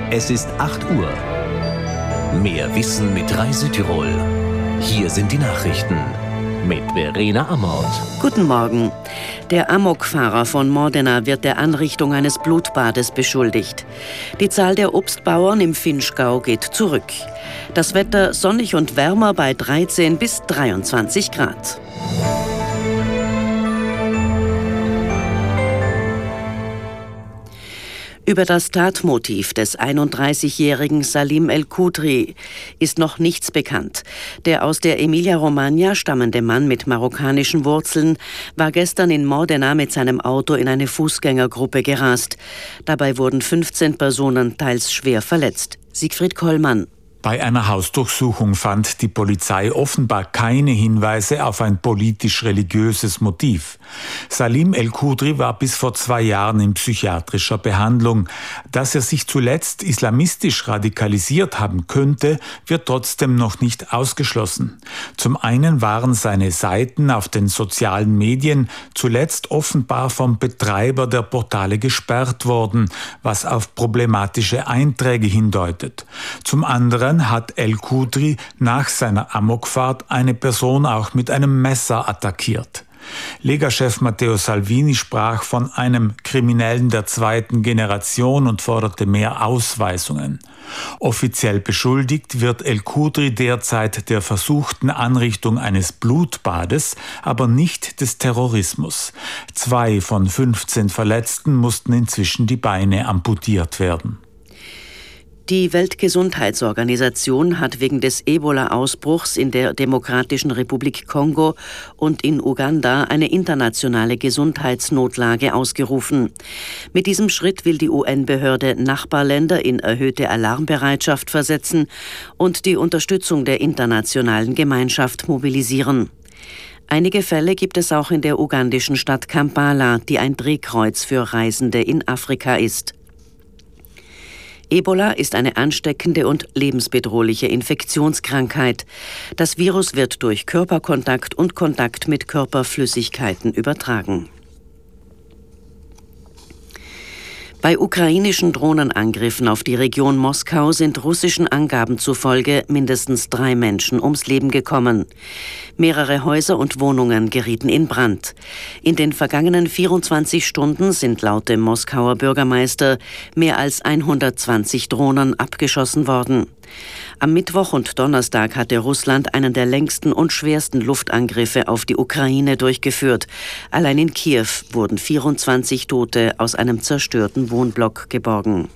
Es ist 8 Uhr. Mehr Wissen mit Reisetirol. Hier sind die Nachrichten mit Verena Amort. Guten Morgen. Der Amokfahrer von Modena wird der Anrichtung eines Blutbades beschuldigt. Die Zahl der Obstbauern im Vinschgau geht zurück. Das Wetter sonnig und wärmer bei 13 bis 23 Grad. Über das Tatmotiv des 31-jährigen Salim El-Kudri ist noch nichts bekannt. Der aus der Emilia-Romagna stammende Mann mit marokkanischen Wurzeln war gestern in Modena mit seinem Auto in eine Fußgängergruppe gerast. Dabei wurden 15 Personen teils schwer verletzt. Siegfried Kollmann. Bei einer Hausdurchsuchung fand die Polizei offenbar keine Hinweise auf ein politisch-religiöses Motiv. Salim El-Kudri war bis vor 2 Jahren in psychiatrischer Behandlung. Dass er sich zuletzt islamistisch radikalisiert haben könnte, wird trotzdem noch nicht ausgeschlossen. Zum einen waren seine Seiten auf den sozialen Medien zuletzt offenbar vom Betreiber der Portale gesperrt worden, was auf problematische Einträge hindeutet. Zum anderen hat El-Kudri nach seiner Amokfahrt eine Person auch mit einem Messer attackiert. Lega-Chef Matteo Salvini sprach von einem Kriminellen der 2. Generation und forderte mehr Ausweisungen. Offiziell beschuldigt wird El-Kudri derzeit der versuchten Anrichtung eines Blutbades, aber nicht des Terrorismus. 2 von 15 Verletzten mussten inzwischen die Beine amputiert werden. Die Weltgesundheitsorganisation hat wegen des Ebola-Ausbruchs in der Demokratischen Republik Kongo und in Uganda eine internationale Gesundheitsnotlage ausgerufen. Mit diesem Schritt will die UN-Behörde Nachbarländer in erhöhte Alarmbereitschaft versetzen und die Unterstützung der internationalen Gemeinschaft mobilisieren. Einige Fälle gibt es auch in der ugandischen Stadt Kampala, die ein Drehkreuz für Reisende in Afrika ist. Ebola ist eine ansteckende und lebensbedrohliche Infektionskrankheit. Das Virus wird durch Körperkontakt und Kontakt mit Körperflüssigkeiten übertragen. Bei ukrainischen Drohnenangriffen auf die Region Moskau sind russischen Angaben zufolge mindestens 3 Menschen ums Leben gekommen. Mehrere Häuser und Wohnungen gerieten in Brand. In den vergangenen 24 Stunden sind laut dem Moskauer Bürgermeister mehr als 120 Drohnen abgeschossen worden. Am Mittwoch und Donnerstag hatte Russland einen der längsten und schwersten Luftangriffe auf die Ukraine durchgeführt. Allein in Kiew wurden 24 Tote aus einem zerstörten Wohnblock geborgen.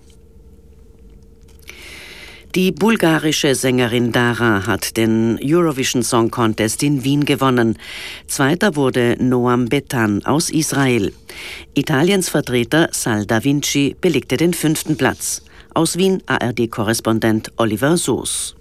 Die bulgarische Sängerin Dara hat den Eurovision Song Contest in Wien gewonnen. Zweiter wurde Noam Betan aus Israel. Italiens Vertreter Sal Da Vinci belegte den 5. Platz. Aus Wien ARD-Korrespondent Oliver Soos.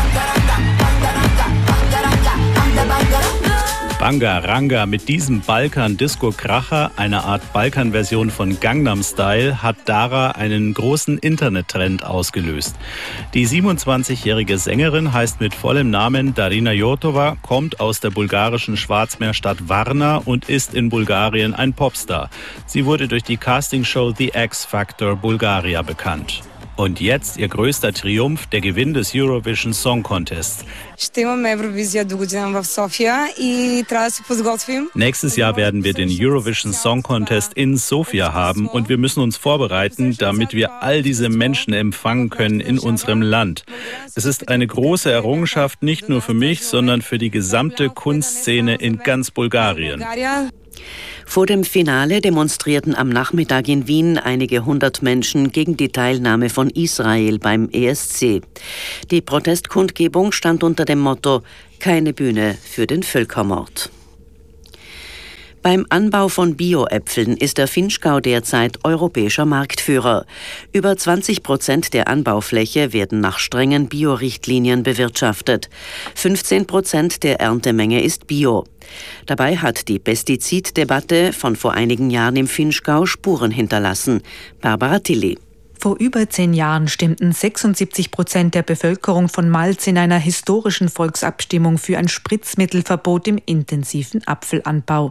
Banga Ranga, mit diesem Balkan-Disco-Kracher, einer Art Balkan-Version von Gangnam Style, hat Dara einen großen Internettrend ausgelöst. Die 27-jährige Sängerin heißt mit vollem Namen Darina Jotova, kommt aus der bulgarischen Schwarzmeerstadt Varna und ist in Bulgarien ein Popstar. Sie wurde durch die Castingshow The X Factor Bulgaria bekannt. Und jetzt ihr größter Triumph, der Gewinn des Eurovision Song Contests. Nächstes Jahr werden wir den Eurovision Song Contest in Sofia haben und wir müssen uns vorbereiten, damit wir all diese Menschen empfangen können in unserem Land. Es ist eine große Errungenschaft, nicht nur für mich, sondern für die gesamte Kunstszene in ganz Bulgarien. Vor dem Finale demonstrierten am Nachmittag in Wien einige 100 Menschen gegen die Teilnahme von Israel beim ESC. Die Protestkundgebung stand unter dem Motto „Keine Bühne für den Völkermord“. Beim Anbau von Bio-Äpfeln ist der Vinschgau derzeit europäischer Marktführer. Über 20% der Anbaufläche werden nach strengen Bio-Richtlinien bewirtschaftet. 15% der Erntemenge ist Bio. Dabei hat die Pestiziddebatte von vor einigen Jahren im Vinschgau Spuren hinterlassen. Barbara Tilly. Vor über 10 Jahren stimmten 76% der Bevölkerung von Malz in einer historischen Volksabstimmung für ein Spritzmittelverbot im intensiven Apfelanbau.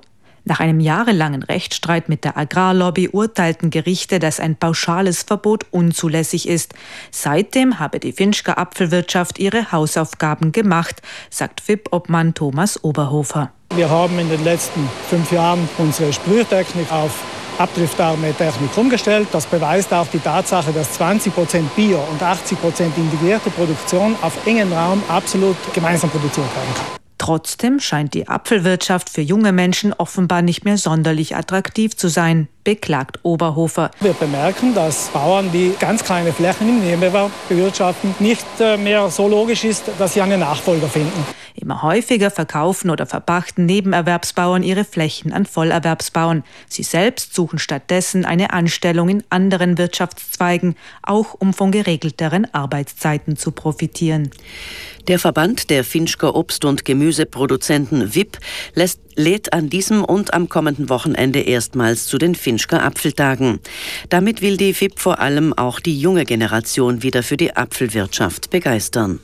Nach einem jahrelangen Rechtsstreit mit der Agrarlobby urteilten Gerichte, dass ein pauschales Verbot unzulässig ist. Seitdem habe die Finchker Apfelwirtschaft ihre Hausaufgaben gemacht, sagt FIP-Obmann Thomas Oberhofer. Wir haben in den letzten 5 Jahren unsere Sprühtechnik auf abdriftarme Technik umgestellt. Das beweist auch die Tatsache, dass 20% Bio und 80% integrierte Produktion auf engem Raum absolut gemeinsam produziert werden kann. Trotzdem scheint die Apfelwirtschaft für junge Menschen offenbar nicht mehr sonderlich attraktiv zu sein, beklagt Oberhofer. Wir bemerken, dass Bauern, die ganz kleine Flächen im Nebenbewerb bewirtschaften, nicht mehr so logisch ist, dass sie einen Nachfolger finden. Immer häufiger verkaufen oder verpachten Nebenerwerbsbauern ihre Flächen an Vollerwerbsbauern. Sie selbst suchen stattdessen eine Anstellung in anderen Wirtschaftszweigen, auch um von geregelteren Arbeitszeiten zu profitieren. Der Verband der Finchker Obst- und Gemüseproduzenten WIP lädt an diesem und am kommenden Wochenende erstmals zu den Finchker Apfeltagen. Damit will die WIP vor allem auch die junge Generation wieder für die Apfelwirtschaft begeistern.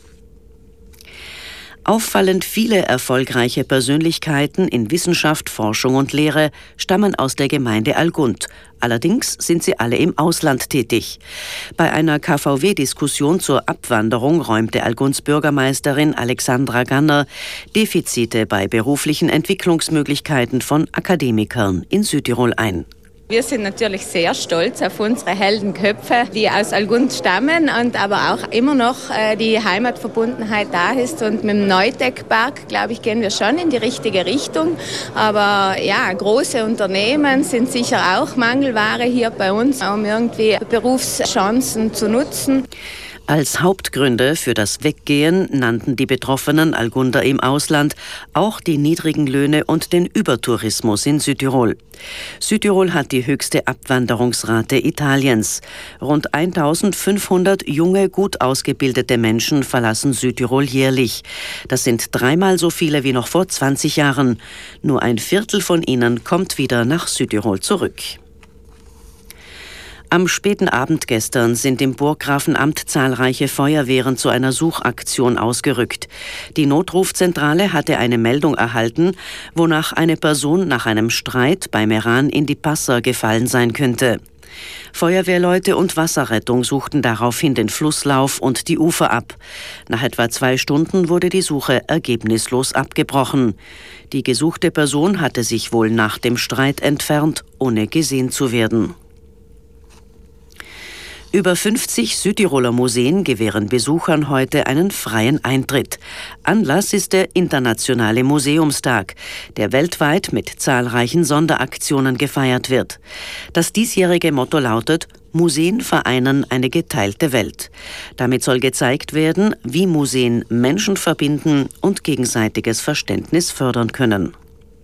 Auffallend viele erfolgreiche Persönlichkeiten in Wissenschaft, Forschung und Lehre stammen aus der Gemeinde Algund. Allerdings sind sie alle im Ausland tätig. Bei einer KVW-Diskussion zur Abwanderung räumte Algunds Bürgermeisterin Alexandra Ganner Defizite bei beruflichen Entwicklungsmöglichkeiten von Akademikern in Südtirol ein. Wir sind natürlich sehr stolz auf unsere Heldenköpfe, die aus Algund stammen und aber auch immer noch die Heimatverbundenheit da ist. Und mit dem Neutec-Park, glaube ich, gehen wir schon in die richtige Richtung. Aber ja, große Unternehmen sind sicher auch Mangelware hier bei uns, um irgendwie Berufschancen zu nutzen. Als Hauptgründe für das Weggehen nannten die betroffenen Algunder im Ausland auch die niedrigen Löhne und den Übertourismus in Südtirol. Südtirol hat die höchste Abwanderungsrate Italiens. Rund 1500 junge, gut ausgebildete Menschen verlassen Südtirol jährlich. Das sind 3-mal so viele wie noch vor 20 Jahren. Nur ein Viertel von ihnen kommt wieder nach Südtirol zurück. Am späten Abend gestern sind im Burggrafenamt zahlreiche Feuerwehren zu einer Suchaktion ausgerückt. Die Notrufzentrale hatte eine Meldung erhalten, wonach eine Person nach einem Streit bei Meran in die Passer gefallen sein könnte. Feuerwehrleute und Wasserrettung suchten daraufhin den Flusslauf und die Ufer ab. Nach etwa 2 Stunden wurde die Suche ergebnislos abgebrochen. Die gesuchte Person hatte sich wohl nach dem Streit entfernt, ohne gesehen zu werden. Über 50 Südtiroler Museen gewähren Besuchern heute einen freien Eintritt. Anlass ist der Internationale Museumstag, der weltweit mit zahlreichen Sonderaktionen gefeiert wird. Das diesjährige Motto lautet: Museen vereinen eine geteilte Welt. Damit soll gezeigt werden, wie Museen Menschen verbinden und gegenseitiges Verständnis fördern können.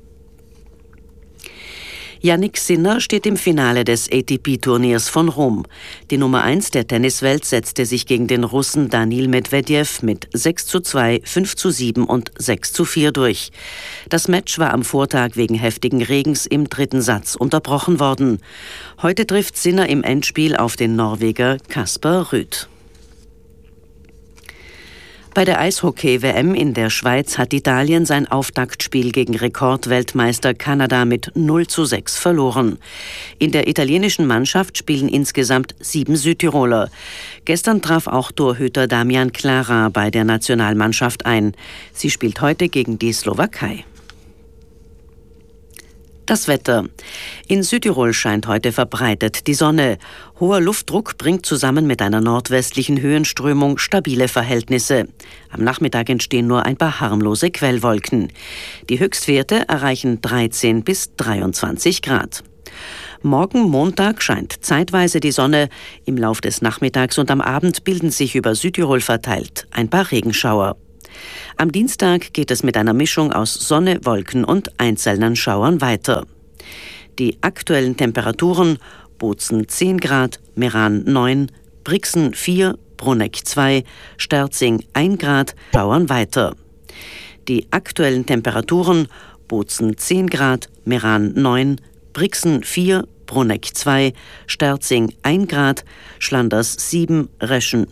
Jannik Sinner steht im Finale des ATP-Turniers von Rom. Die Nummer 1 der Tenniswelt setzte sich gegen den Russen Daniil Medvedev mit 6:2, 5:7 und 6:4 durch. Das Match war am Vortag wegen heftigen Regens im 3. Satz unterbrochen worden. Heute trifft Sinner im Endspiel auf den Norweger Kasper Ruud. Bei der Eishockey-WM in der Schweiz hat Italien sein Auftaktspiel gegen Rekordweltmeister Kanada mit 0:6 verloren. In der italienischen Mannschaft spielen insgesamt 7 Südtiroler. Gestern traf auch Torhüter Damian Clara bei der Nationalmannschaft ein. Sie spielt heute gegen die Slowakei. Das Wetter. In Südtirol scheint heute verbreitet die Sonne. Hoher Luftdruck bringt zusammen mit einer nordwestlichen Höhenströmung stabile Verhältnisse. Am Nachmittag entstehen nur ein paar harmlose Quellwolken. Die Höchstwerte erreichen 13 bis 23 Grad. Morgen Montag scheint zeitweise die Sonne. Im Lauf des Nachmittags und am Abend bilden sich über Südtirol verteilt ein paar Regenschauer. Am Dienstag geht es mit einer Mischung aus Sonne, Wolken und einzelnen Schauern weiter. Die aktuellen Temperaturen: Bozen 10 Grad, Meran 9, Brixen 4, Bruneck 2, Sterzing 1 Grad, Schauern weiter. Die aktuellen Temperaturen: Bozen 10 Grad, Meran 9, Brixen 4, Bruneck 2, Sterzing 1 Grad, Schlanders 7, Reschen